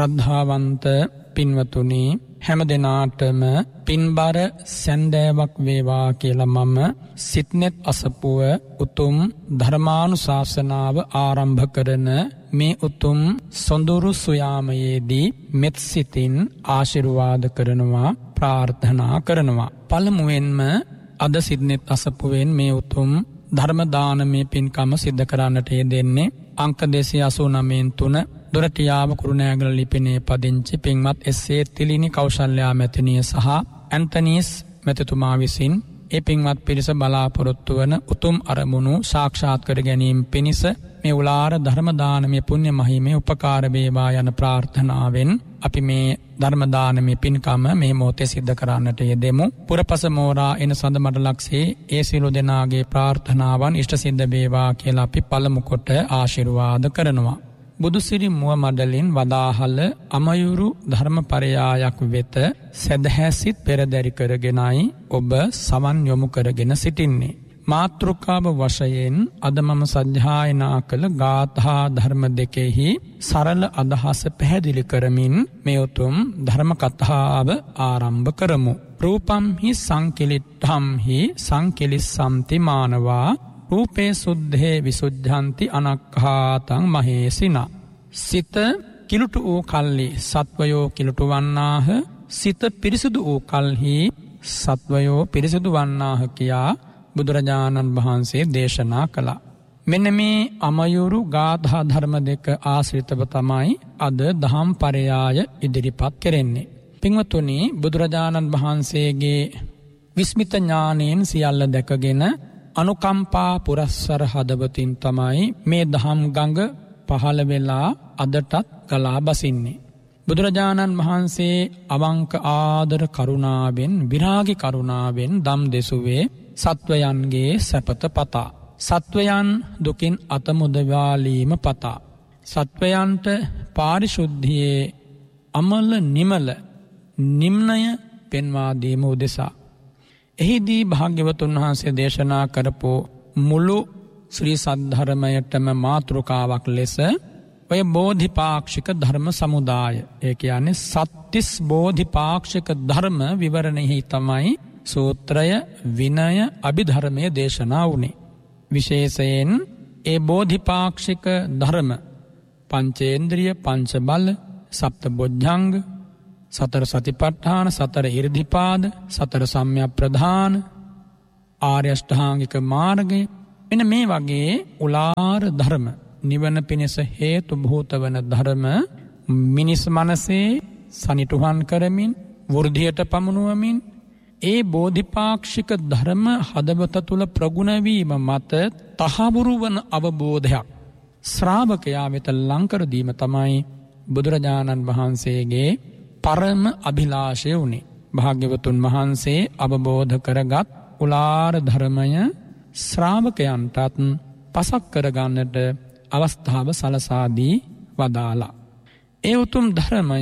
ශ්‍රද්ධාවන්ත පින්වතුනි, හැම දිනාටම පින්බර සැන්දෑවක් වේවා කියලා මම සිත්නෙත් අසපුව උතුම් ධර්මානුශාසනාව ආරම්භ කරන මේ උතුම් සොඳුරු සුයාමයේදී මෙත් සිතින් ආශිර්වාද කරනවා, ප්‍රාර්ථනා කරනවා. පළමුවෙන්ම අද සිත්නෙත් අසපුවෙන් මේ උතුම් ධර්ම දානමය පින්කම සිද්ධ කරන්නට යෙදෙන්නේ අංක 289 දොරටියාව කුරුණෑගල ලිපිනේ පදිංචි පින්වත් එස්.ඒ. තිලිනි කෞශල්‍යා මැතිණිය සහ ඇන්තනීස් මැතිතුමා විසින් ඒ පින්වත් පිරිස බලාපොරොත්තු වන උතුම් අරමුණු සාක්ෂාත් කර ගැනීම පිණිස මේ උලාර ධර්ම දානමය පුණ්‍ය මහිමේ උපකාර වේවා යන ප්‍රාර්ථනාවෙන් අපි මේ ධර්ම දානමය පින්කම මේ මොහොතේ සිද්ධ කරන්නට යෙදෙමු. පුරපස මෝරා එන සඳ මඩලක්සේ ඒ සියලු දෙනාගේ ප්‍රාර්ථනාවන් ඉෂ්ට සිද්ධ වේවා කියලා අපි පළමු කොට ආශිර්වාද කරනවා. බුදුසිරි මුව මඩලින් වදාහල අමයුරු ධර්මපරයායක් වෙත සදහැසිත පෙරදරි කරගෙනයි ඔබ සවන් යොමු කරගෙන සිටින්නේ. මාතෘකාව වශයෙන් අද මම සජ්ජායනා කළ ගාථා ධර්ම දෙකෙහි සරල අදහස පැහැදිලි කරමින් මේ උතුම් ධර්ම කතාව ආරම්භ කරමු. රූපම්හි සංකිලිට්ඨම්හි සංකිලිස්සම්ති මානවා රූපේ සුද්ධේ විසුද්ධන්ති අනක්ඛාතං මහේසිනා. සිත කිලුට වූ කල්හි සත්වයෝ කිලුට වන්නාහ, සිත පිරිසුදු වූ කල්හි සත්වයෝ පිරිසුදු වන්නාහ කියා බුදුරජාණන් වහන්සේ දේශනා කළා. මෙන්න මේ අමයුරු ගාථා ධර්ම දෙක ආශ්‍රිතව තමයි අද දහම් පරයාය ඉදිරිපත් කෙරෙන්නේ. පින්වතුනි, බුදුරජාණන් වහන්සේගේ විස්මිත ඥානයෙන් සියල්ල දැකගෙන අනුකම්පා පුරස්සර හදවතින් තමයි මේ දහම් ගඟ පහළ වෙලා අදටත් ගලා බසින්නේ. බුදුරජාණන් වහන්සේ අවංක ආදර කරුණාවෙන්, විරාගී කරුණාවෙන් දම් දෙසුවේ සත්වයන්ගේ සැපත පතා, සත්වයන් දුකින් අතමුදවාලීම පතා, සත්වයන්ට පාරිශුද්ධියේ අමල නිමල නිම්නය පෙන්වා දීම උදෙසා. එහිදී භාග්‍යවතුන් වහන්සේ දේශනා කරපු මුළු ශ්‍රී සද්ධර්මයටම මාතෘකාවක් ලෙස ඔය බෝධිපාක්ෂික ධර්ම සමුදාය, ඒ කියන්නේ සත්‍තිස් බෝධිපාක්ෂික ධර්ම විවරණෙහි තමයි සූත්‍රය, විනය, අභිධර්මයේ දේශනා වුණේ. විශේෂයෙන් ඒ බෝධිපාක්ෂික ධර්ම පංචේන්ද්‍රිය, පංච බල, සප්ත බොජ්ජංග, සතර සතිපට්ඨාන, සතර ඉර්ධිපාද, සතර සම්‍යක් ප්‍රධාන, ආර්ය අෂ්ටාංගික මාර්ගය, එන මේ වගේ උලාර ධර්ම, නිවන පිණිස හේතු භූත වන ධර්ම මිනිස් මනසේ සනිටුහන් කරමින්, වෘද්ධියට පමුණුවමින් ඒ බෝධිපාක්ෂික ධර්ම හදවත තුළ ප්‍රගුණ වීම මත තහවුරු වන අවබෝධයක් ශ්‍රාවකයා වෙත ලං කර දීම තමයි බුදුරජාණන් වහන්සේගේ පරම අභිලාෂය වුණේ. භාග්‍යවතුන් වහන්සේ අවබෝධ කරගත් උලාර ධර්මය ශ්‍රාවකයන්ටත් පසක් කරගන්නට අවස්ථාව සලසා දී වදාලා. ඒ උතුම් ධර්මය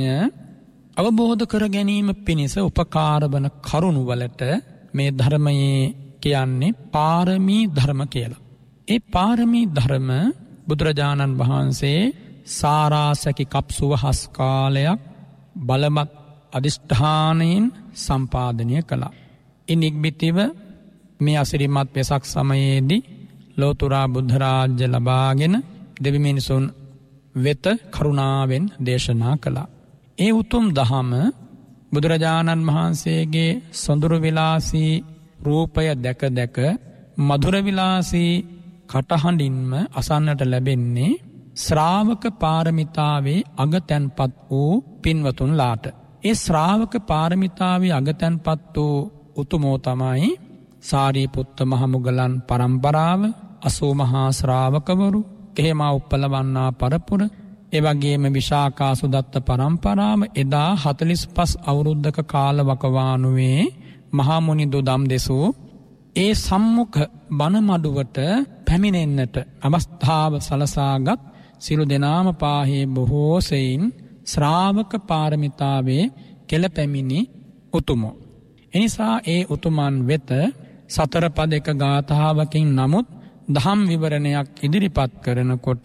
අවබෝධ කර ගැනීම පිණිස උපකාර වන කරුණු වලට මේ ධර්මයේ කියන්නේ පාරමී ධර්ම කියලා. ඒ පාරමී ධර්ම බුදුරජාණන් වහන්සේ සාරාසකි කප්සුව හස් කාලයක් බලමත් අධිෂ්ඨානයෙන් සම්පාදනය කළා. ඉන් ඉක්බිතිව මේ අසිරිමත් වෙසක් සමයේදී ලෝතුරා බුද්ධ රාජ්‍ය ලබාගෙන දෙවි මිනිසුන් වෙත කරුණාවෙන් දේශනා කළා. ඒ උතුම් දහම බුදුරජාණන් වහන්සේගේ සොඳුරු විලාසී රූපය දැක දැක මధుර විලාසී කටහඬින්ම අසන්නට ලැබෙන්නේ ශ්‍රාවක පාරමිතාවේ අගතැන්පත් වූ පින්වතුන්ලාට. ඒ ශ්‍රාවක පාරමිතාවේ අගතැන්පත් වූ උතුමෝ තමයි සාරිපුත්ත මහමුගලන් පරම්පරාව, 80 මහා ශ්‍රාවකවරු, කෙහෙමා උප්පලවන්නා පරපුර, එවැගේම විශාකා සුදත්ත පරම්පරාව, එදා 45 අවුරුද්දක කාලවකවානුවේ මහා මුනිදු දම් දෙසූ ඒ සම්මුඛ බණමඩුවට පැමිණෙන්නට අවස්ථාව සලසාගත් සිළු දෙනාම පාහේ බොහෝ සෙයින් ශ්‍රාවක පාරමිතාවේ කෙළපැමිණි උතුමෝ. එනිසා ඒ උතුමන් වෙත සතර පදයක ගාථාවකින් නමුත් දහම් විවරණයක් ඉදිරිපත් කරනකොට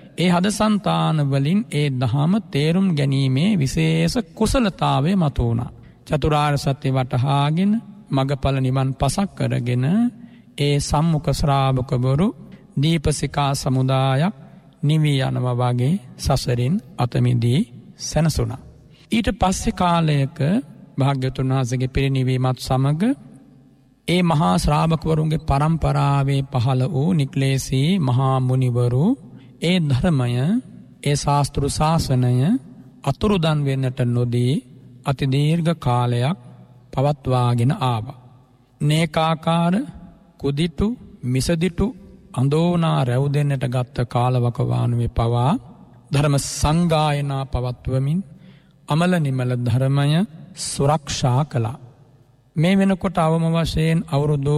ඒ හදසන්තාන වලින් ඒ දහම තේරුම් ගැනීමේ විශේෂ කුසලතාවය මතු වුණා. චතුරාර්ය සත්‍ය වටහාගෙන මගඵල නිවන් පසක් කරගෙන ඒ සම්මුඛ ශ්‍රාවකවරු දීපසිකා සමුදායක් නිවී යනවා වගේ සසරින් අත මිදී සැනසුණා. ඊට පස්සේ කාලයක භාග්‍යවතුන් වහන්සේගේ පිරිනිවීමත් සමග ඒ මහා ශ්‍රාවකවරුන්ගේ පරම්පරාවේ පහළ වූ නික්ලේශී මහා මුනිවරු ඒ ධර්මය ඒ ශාස්ත්‍ර ශාසනය අතුරුදන් වෙන්නට නොදී අතිදීර්ඝ කාලයක් පවත්වාගෙන ආවා. නේකාකාර කුදිටු මිසදිටු අඳෝනා රැව් දෙන්නට ගත්ත කාලවකවානුවේ පවා ධර්ම සංගායනා පවත්වමින් අමල නිමල ධර්මය සුරක්ෂා කළා. මේ වෙනකොට අවම වශයෙන් අවුරුදු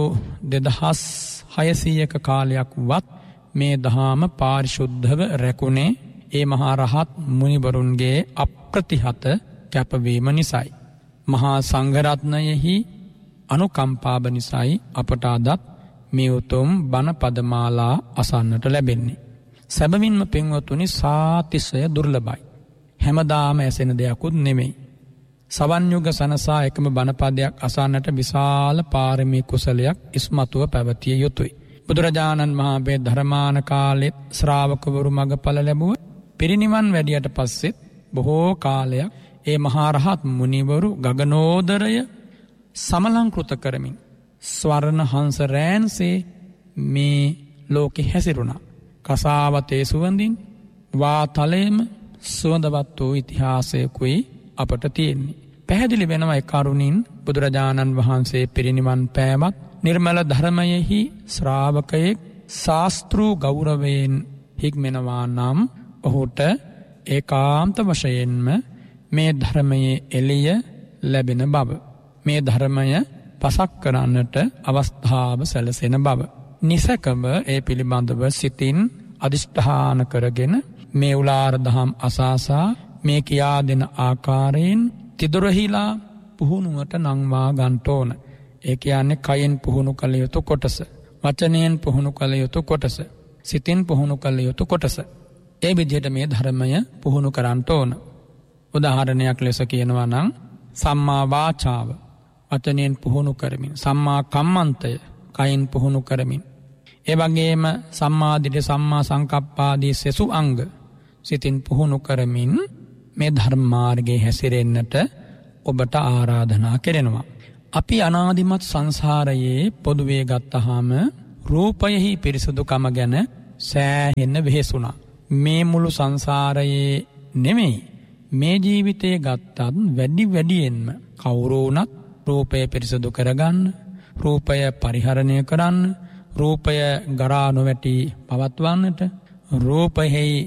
2600ක කාලයක් වත් මේ දහම පාරිශුද්ධව රැකුණේ ඒ මහා රහත් මුනිවරුන්ගේ අප්‍රතිහත කැපවීම නිසායි. මහා සංඝරත්නයෙහි අනුකම්පාව නිසායි අපට අදත් මේ උතුම් බණ පදමාලා අසන්නට ලැබෙන්නේ. සැබවින්ම පින්වතුනි සාතිශය දුර්ලභයි. හැමදාම ඇසෙන දෙයක්ුත් නෙමෙයි. සවන් යුග සනසා එකම බණපදයක් අසන්නට විශාල පාරමී කුසලයක් ඉස්මතුව පැවතිය යුතුයි. බුදුරජාණන් වහන්සේ ධර්මාන කාලෙත් ශ්‍රාවකවරු මගඵල ලැබුව පිරිනිවන් වැඩියට පස්සෙත් බොහෝ කාලයක් ඒ මහා රහත් මුනිවරු ගගනෝදරය සමලංකෘත කරමින් ස්වර්ණ හංස රෑන්සේ මේ ලෝකෙ හැසිරුණා. කසාවතේ සුවඳින් වාතලයේම සුවඳවත් වූ ඉතිහාසයකුයි අපට තියෙන්නේ. පැහැදිලි වෙනවා ඒ කරුණින් බුදුරජාණන් වහන්සේ පිරිනිවන් පෑමත් නිර්මල ධර්මයෙහි ශ්‍රාවකයෙක් ශාස්ත්‍රූ ගෞරවයෙන් හික්මෙනවා නම් ඔහුට ඒකාන්ත වශයෙන්ම මේ ධර්මයේ එළිය ලැබෙන බව. මේ ධර්මය පසක් කරන්නට අවස්ථාව සැලසෙන බව. නිසකව ඒ පිළිබඳව සිතින් අදිෂ්ඨාන කරගෙන මේ උලාර දහම් අසාසා මේ කියා දෙන ආකාරයෙන් තිදොරහිලා පුහුණුවට නංවා ගන්නට ඕන. ඒ කියන්නේ කයෙන් පුහුණු කළ යුතු කොටස, වචනයෙන් පුහුණු කළ යුතු කොටස, සිතින් පුහුණු කළ යුතු කොටස. ඒ විදිහට මේ ධර්මය පුහුණු කරන්නට ඕන. උදාහරණයක් ලෙස කියනවා නම් සම්මා වාචාව වචනයෙන් පුහුණු කරමින්, සම්මා කම්මන්තය කයෙන් පුහුණු කරමින්, ඒ වගේම සම්මා දිට්ඨි සම්මා සංකප්පාදී සෙසු අංග සිතින් පුහුණු කරමින් මේ ධර්ම මාර්ගයේ හැසිරෙන්නට ඔබට ආරාධනා කරනවා. අපි අනාදිමත් සංසාරයේ පොදුවේ ගත්තාම රූපයෙහි පිරිසුදුකම ගැන සෑහෙන්න වෙහෙසුණා. මේ මුළු සංසාරයේ නෙමෙයි, මේ ජීවිතයේ ගත්තත් වැඩියෙන්ම කවුරු වුණත් රූපය පිරිසුදු කරගන්න, රූපය පරිහරණය කරන්න, රූපය ගරා නොවැටි පවත්වන්නට, රූපයෙහි